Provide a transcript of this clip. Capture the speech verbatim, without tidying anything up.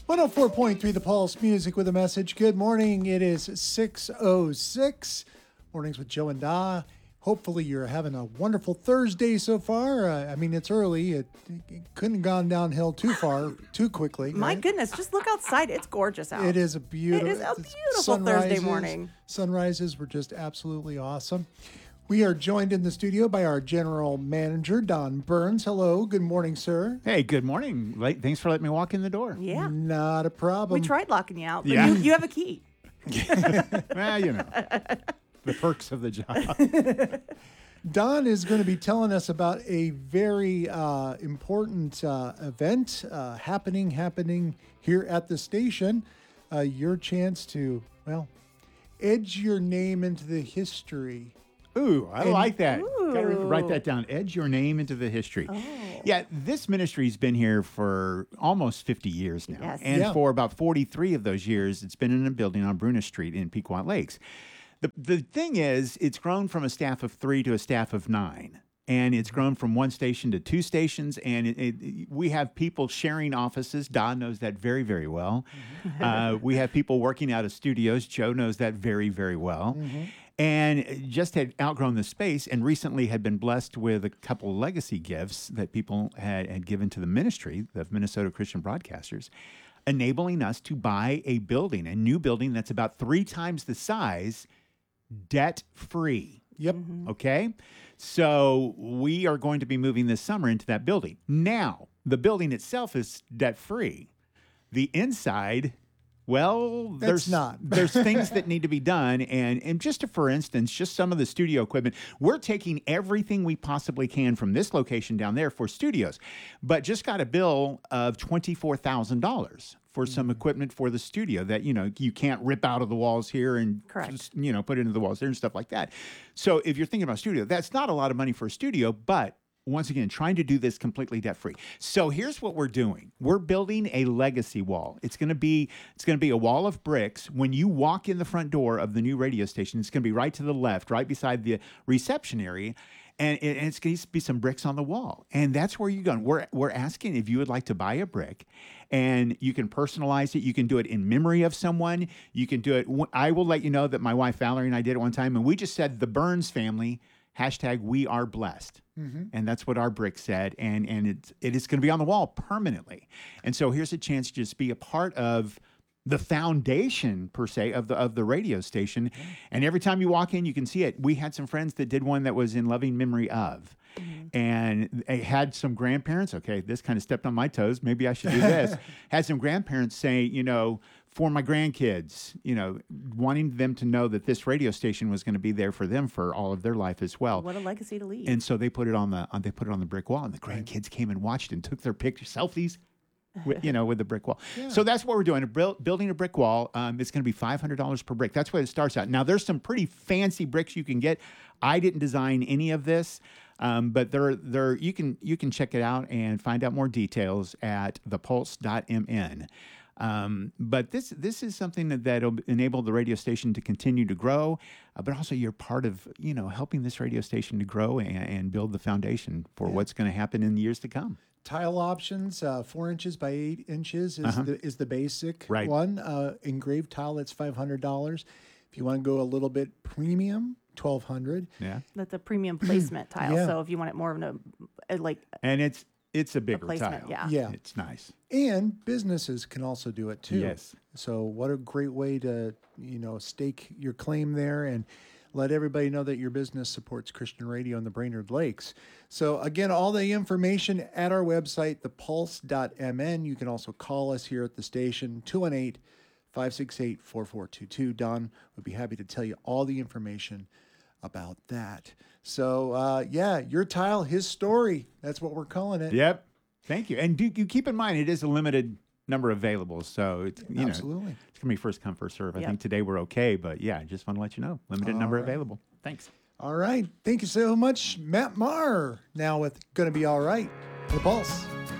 one oh four point three The Pulse, music with a message. Good morning. It is six oh six. Mornings with Joe and Da. Hopefully you're having a wonderful Thursday so far. Uh, I mean, it's early. It, it couldn't have gone downhill too far, too quickly. My right? goodness, just look outside. It's gorgeous out. It is a beautiful, It is a beautiful Thursday morning. Sunrises were just absolutely awesome. We are joined in the studio by our general manager, Don Burns. Hello. Good morning, sir. Hey, good morning. Like, thanks for letting me walk in the door. Yeah. Not a problem. We tried locking you out, but Yeah. you, you have a key. Well, you know, the perks of the job. Don is going to be telling us about a very uh, important uh, event uh, happening, happening here at the station. Uh, your chance to, well, edge your name into the history. Ooh, I And- like that. Ooh. Gotta write that down. Edge your name into the history. Yeah, this ministry's been here for almost fifty years now. Yes. And Yeah. for about forty-three of those years, it's been in a building on Bruna Street in Pequot Lakes. The, the thing is, it's grown from a staff of three to a staff of nine. And it's grown from one station to two stations, and it, it, we have people sharing offices. Don knows that very, very well. Uh, we have people working out of studios. Joe knows that very, very well. And just had outgrown the space and recently had been blessed with a couple of legacy gifts that people had, had given to the ministry of Minnesota Christian Broadcasters, enabling us to buy a building, a new building that's about three times the size, debt-free. Yep. Okay? So we are going to be moving this summer into that building. Now, the building itself is debt-free. The inside, well, It's there's not. there's things that need to be done. And, and just to, for instance, just some of the studio equipment, we're taking everything we possibly can from this location down there for studios, but just got a bill of twenty-four thousand dollars for some equipment for the studio that, you know, you can't rip out of the walls here and, Correct. just, you know, put it into the walls there and stuff like that. So if you're thinking about studio, that's not a lot of money for a studio, but once again, trying to do this completely debt-free. So here's what we're doing. We're building a legacy wall. It's going to be it's going to be a wall of bricks. When you walk in the front door of the new radio station, it's going to be right to the left, right beside the reception area. And, it, and it's going to be some bricks on the wall. And that's where you're going. We're, we're asking if you would like to buy a brick, and you can personalize it. You can do it in memory of someone. You can do it. I will let you know that my wife Valerie and I did it one time, and we just said the Burns family, hashtag we are blessed. And that's what our brick said. And, and it's, it is going to be on the wall permanently. And so here's a chance to just be a part of the foundation, per se, of the of the radio station. And every time you walk in, you can see it. We had some friends that did one that was in loving memory of. And they had some grandparents. Okay, this kind of stepped on my toes. Maybe I should do this. Had some grandparents say, you know, for my grandkids, you know, wanting them to know that this radio station was going to be there for them for all of their life as well. What a legacy to leave. And so they put it on the on, they put it on the brick wall, and the grandkids came and watched and took their pictures, selfies, with, you know, with the brick wall. So that's what we're doing. A buil- building a brick wall. Um, it's going to be five hundred dollars per brick. That's what it starts out. Now there's some pretty fancy bricks you can get. I didn't design any of this, um, but there there you can you can check it out and find out more details at the pulse dot m n. Um, but this this is something that, that'll enable the radio station to continue to grow, uh, but also you're part of, you know, helping this radio station to grow and, and build the foundation for what's going to happen in the years to come. Tile options, uh, four inches by eight inches is the is the basic Right. one. Uh, engraved tile, that's five hundred dollars. If you want to go a little bit premium, twelve hundred. Yeah, That's a premium placement tile. Yeah. So if you want it more of a, a like, and it's it's a bigger placement, tile. yeah. Yeah. It's nice. And businesses can also do it too. Yes. So what a great way to, you know, stake your claim there and let everybody know that your business supports Christian radio in the Brainerd Lakes. So again, all the information at our website, the pulse dot m n. You can also call us here at the station, two one eight, five six eight, four four two two. Don would be happy to tell you all the information about that. So uh, yeah, your tile, his story. That's what we're calling it. Yep. Thank you. And do you keep in mind it is a limited number available, so it's you know Absolutely. it's gonna be first come first serve. I Yep. think today we're okay, but yeah, I just want to let you know limited All number right. available. Thanks. All right. Thank you so much, Matt Marr. Now with Gonna Be All Right, The Pulse.